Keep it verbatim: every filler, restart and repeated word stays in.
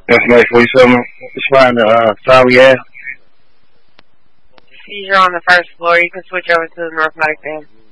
That's nice forty-seven. It's fine to uh, Sally Ave. Seizure on the first floor. You can switch over to the narcotic van.